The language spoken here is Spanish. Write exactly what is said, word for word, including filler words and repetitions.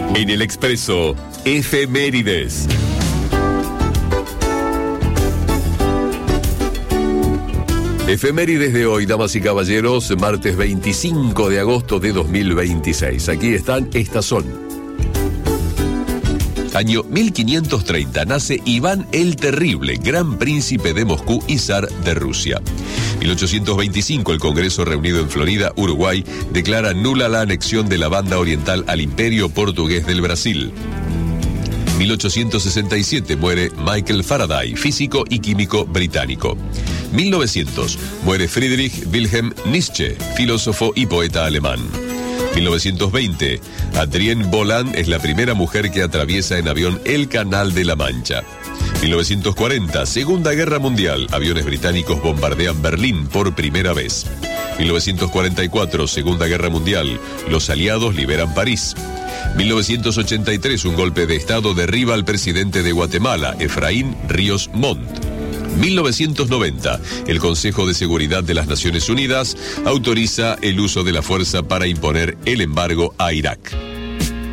En el Expreso, efemérides. Efemérides de hoy, damas y caballeros, martes veinticinco de agosto de dos mil veintiséis. Aquí están, estas son. Año mil quinientos treinta, nace Iván el Terrible, gran príncipe de Moscú y zar de Rusia. mil ochocientos veinticinco, el Congreso reunido en Florida, Uruguay, declara nula la anexión de la Banda Oriental al Imperio Portugués del Brasil. mil ochocientos sesenta y siete, muere Michael Faraday, físico y químico británico. mil novecientos, muere Friedrich Wilhelm Nietzsche, filósofo y poeta alemán. mil novecientos veinte, Adrienne Bolland es la primera mujer que atraviesa en avión el Canal de la Mancha. mil novecientos cuarenta, Segunda Guerra Mundial, aviones británicos bombardean Berlín por primera vez. mil novecientos cuarenta y cuatro, Segunda Guerra Mundial, los aliados liberan París. mil novecientos ochenta y tres, un golpe de Estado derriba al presidente de Guatemala, Efraín Ríos Montt. mil novecientos noventa, el Consejo de Seguridad de las Naciones Unidas autoriza el uso de la fuerza para imponer el embargo a Irak.